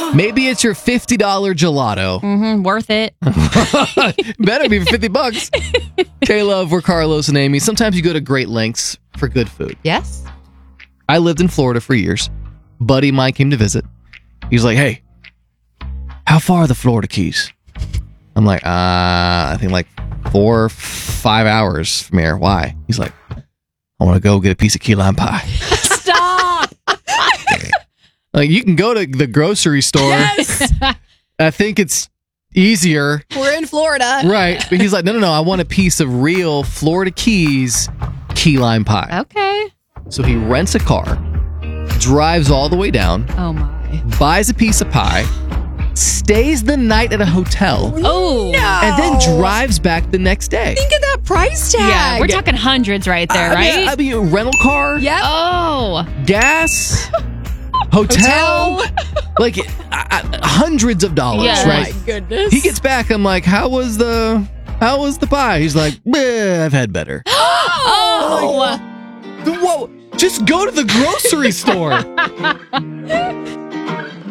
Maybe it's your $50 gelato. Worth it. Better be for $50. K-Love, we're Carlos and Amy. Sometimes you go to great lengths for good food. Yes. I lived in Florida for years. Buddy of mine came to visit. He's like, hey, how far are the Florida Keys? I'm like, I think like 4 or 5 hours from here. Why? He's like, I want to go get a piece of key lime pie. Stop. Like, you can go to the grocery store. Yes. I think it's easier. We're in Florida. Right. But he's like, no. I want a piece of real Florida Keys key lime pie. Okay. So he rents a car, drives all the way down, Oh, my. buys a piece of pie, stays the night at a hotel, Oh. No. and then drives back the next day. Think of that price tag. Yeah, we're talking hundreds right there, right? I mean, rental car, Yep. Oh. gas, hotel, like hundreds of dollars, Yes. right? My goodness. He gets back. I'm like, how was the pie? He's like, I've had better. Oh. Whoa! Just go to the grocery store.